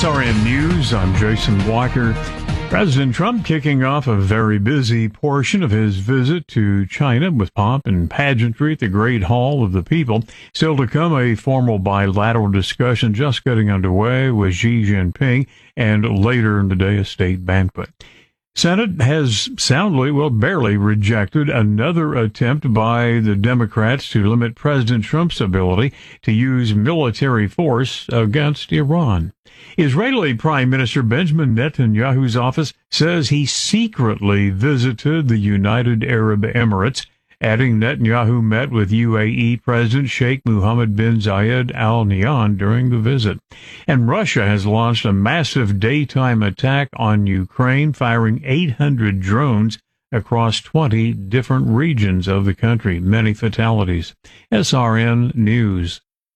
SRN News, I'm Jason Walker. President Trump kicking off a very busy portion of his visit to China with pomp and pageantry at the Great Hall of the People. Still to come, a formal bilateral discussion just getting underway with Xi Jinping, and later in the day, a state banquet. Senate has barely rejected another attempt by the Democrats to limit President Trump's ability to use military force against Iran. Israeli Prime Minister Benjamin Netanyahu's office says he secretly visited the United Arab Emirates, adding Netanyahu met with UAE President Sheikh Mohammed bin Zayed Al Nahyan during the visit. And Russia has launched a massive daytime attack on Ukraine, firing 800 drones across 20 different regions of the country. Many fatalities. SRN News.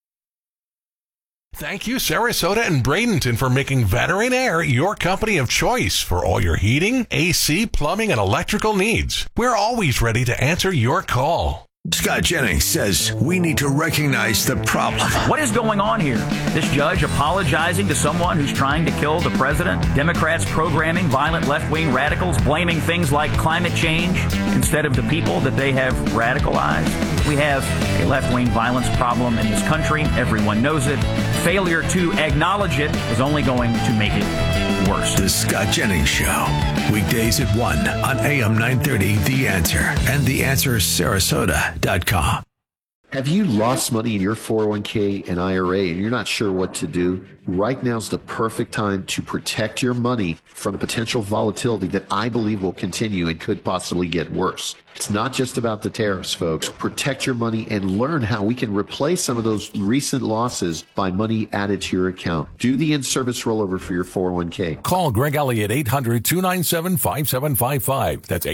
Thank you, Sarasota and Bradenton, for making Veteran Air your company of choice for all your heating, AC, plumbing, and electrical needs. We're always ready to answer your call. Scott Jennings says we need to recognize the problem. What is going on here? This judge apologizing to someone who's trying to kill the president? Democrats programming violent left-wing radicals, blaming things like climate change instead of the people that they have radicalized? We have a left-wing violence problem in this country. Everyone knows it. Failure to acknowledge it is only going to make it worse. The Scott Jennings Show. Weekdays at 1 on AM 930, The Answer, and TheAnswerSarasota.com. Have you lost money in your 401k and IRA and you're not sure what to do? Right now is the perfect time to protect your money from the potential volatility that I believe will continue and could possibly get worse. It's not just about the tariffs, folks. Protect your money and learn how we can replace some of those recent losses by money added to your account. Do the in-service rollover for your 401k. Call Greg Elliott, 800-297-5755. That's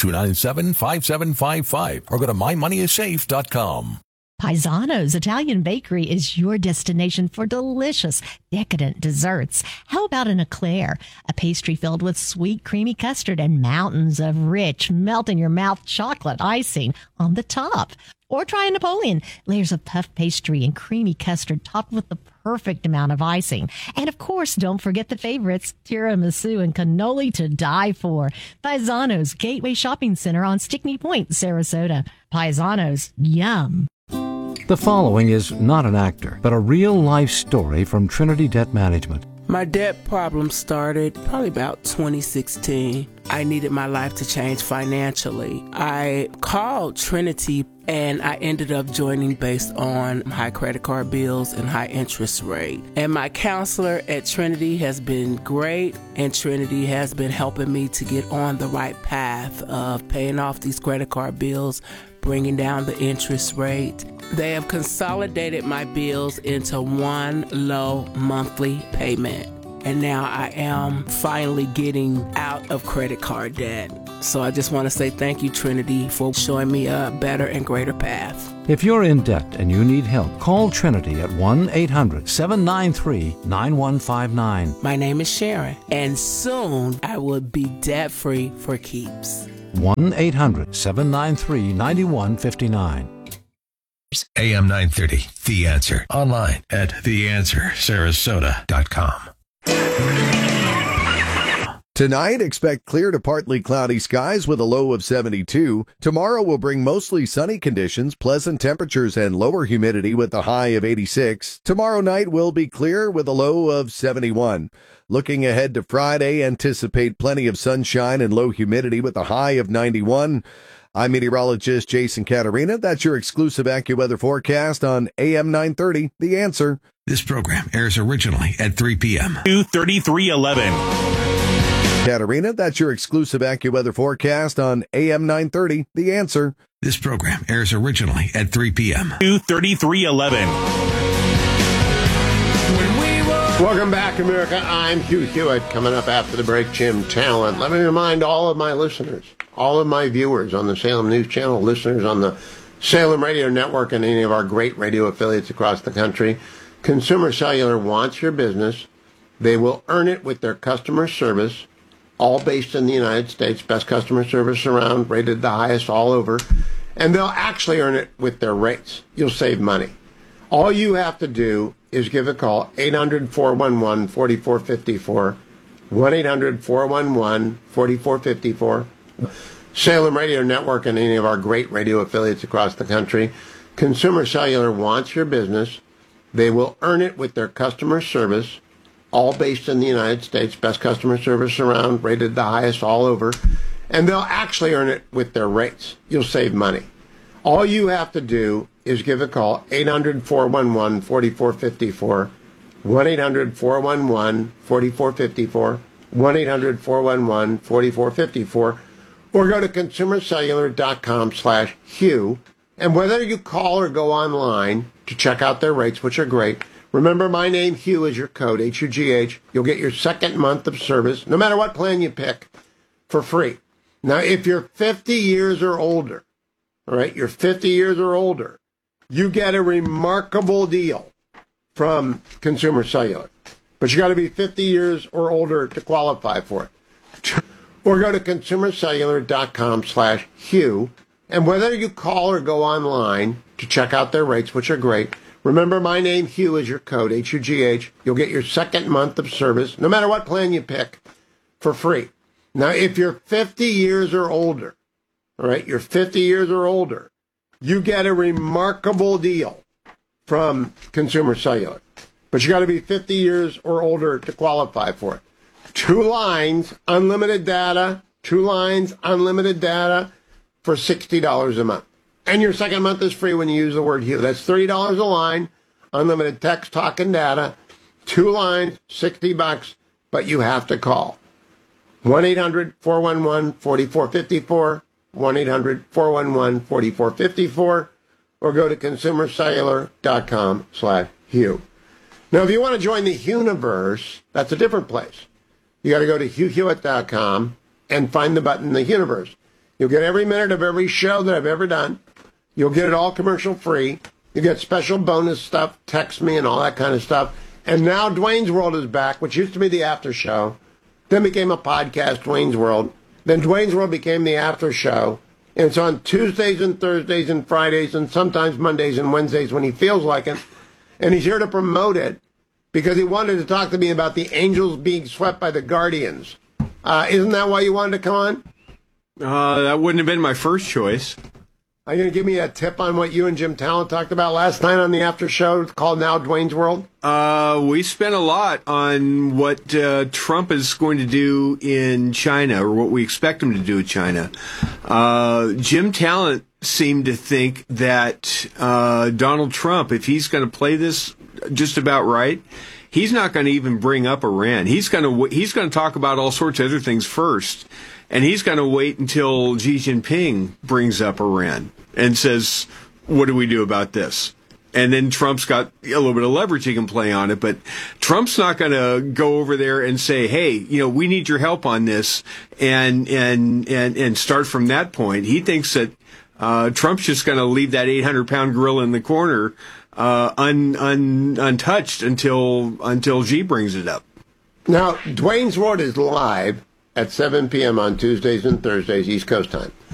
800-297-5755. Or go to mymoneyissafe.com. Paisano's Italian Bakery is your destination for delicious, decadent desserts. How about an eclair, a pastry filled with sweet, creamy custard and mountains of rich, melt-in-your-mouth chocolate icing on the top? Or try a Napoleon, layers of puff pastry and creamy custard topped with the perfect amount of icing. And of course, don't forget the favorites, tiramisu and cannoli to die for. Paisano's Gateway Shopping Center on Stickney Point, Sarasota. Paisano's, yum. The following is not an actor, but a real-life story from Trinity Debt Management. My debt problem started probably about 2016. I needed my life to change financially. I called Trinity and I ended up joining based on high credit card bills and high interest rate. And my counselor at Trinity has been great, and Trinity has been helping me to get on the right path of paying off these credit card bills, bringing down the interest rate. They have consolidated my bills into one low monthly payment. And now I am finally getting out of credit card debt. So I just want to say thank you, Trinity, for showing me a better and greater path. If you're in debt and you need help, call Trinity at 1-800-793-9159. My name is Sharon, and soon I will be debt-free for keeps. 1-800-793-9159. AM 930, The Answer. Online at TheAnswerSarasota.com. Tonight, expect clear to partly cloudy skies with a low of 72. Tomorrow will bring mostly sunny conditions, pleasant temperatures, and lower humidity with a high of 86. Tomorrow night will be clear with a low of 71. Looking ahead to Friday, anticipate plenty of sunshine and low humidity with a high of 91. I'm meteorologist Jason Caterina. That's your exclusive AccuWeather forecast on AM 930, The Answer. This program airs originally at 3 p.m. 23311. Caterina, that's your exclusive AccuWeather forecast on AM 930, The Answer. This program airs originally at 3 p.m. 23311. Welcome back, America. I'm Hugh Hewitt. Coming up after the break, Jim Talent. Let me remind all of my listeners, all of my viewers on the Salem News Channel, listeners on the Salem Radio Network, and any of our great radio affiliates across the country, Consumer Cellular wants your business. They will earn it with their customer service, all based in the United States, best customer service around, rated the highest all over, and they'll actually earn it with their rates. You'll save money. All you have to do is give a call, 800-411-4454, 1-800-411-4454. Salem Radio Network and any of our great radio affiliates across the country. Consumer Cellular wants your business. They will earn it with their customer service, all based in the United States. Best customer service around, rated the highest all over. And they'll actually earn it with their rates. You'll save money. All you have to do is give a call, 800-411-4454, 1-800-411-4454, 1-800-411-4454, or go to consumercellular.com/Hugh. And whether you call or go online to check out their rates, which are great, remember my name, Hugh, is your code, H-U-G-H. You'll get your second month of service, no matter what plan you pick, for free. Now, if you're 50 years or older, all right, you're 50 years or older, you get a remarkable deal from Consumer Cellular. But you got to be 50 years or older to qualify for it. Or go to consumercellular.com/Hugh. And whether you call or go online to check out their rates, which are great, remember my name, Hugh, is your code, H-U-G-H. You'll get your second month of service, no matter what plan you pick, for free. Now, if you're 50 years or older, all right, you're 50 years or older, you get a remarkable deal from Consumer Cellular. But you got to be 50 years or older to qualify for it. 2 lines, unlimited data, 2 lines, unlimited data for $60 a month. And your second month is free when you use the word Hugh. That's $30 a line, unlimited text, talk, and data, 2 lines, $60, but you have to call. 1-800-411-4454, 1-800-411-4454, or go to consumercellular.com/Hugh. Now, if you want to join the Hugh-niverse, that's a different place. You got to go to HughHewitt.com and find the button, the Hugh-niverse. You'll get every minute of every show that I've ever done. You'll get it all commercial free. You get special bonus stuff, text me and all that kind of stuff. And now Dwayne's World is back, which used to be the after show, then became a podcast, Dwayne's World. Then Dwayne's World became the after show. And it's on Tuesdays and Thursdays and Fridays and sometimes Mondays and Wednesdays when he feels like it. And he's here to promote it because he wanted to talk to me about the Angels being swept by the Guardians. Isn't that why you wanted to come on? That wouldn't have been my first choice. Are you going to give me a tip on what you and Jim Talent talked about last night on the after show called Now Dwayne's World? We spent a lot on what Trump is going to do in China, or what we expect him to do in China. Jim Talent seemed to think that Donald Trump, if he's going to play this just about right, he's not going to even bring up Iran. He's going to talk about all sorts of other things first. And he's going to wait until Xi Jinping brings up Iran and says, what do we do about this? And then Trump's got a little bit of leverage he can play on it. But Trump's not going to go over there and say, hey, we need your help on this and start from that point. He thinks that Trump's just going to leave that 800-pound gorilla in the corner untouched until Xi brings it up. Now, Dwayne's World is live at 7 p.m. on Tuesdays and Thursdays, East Coast time.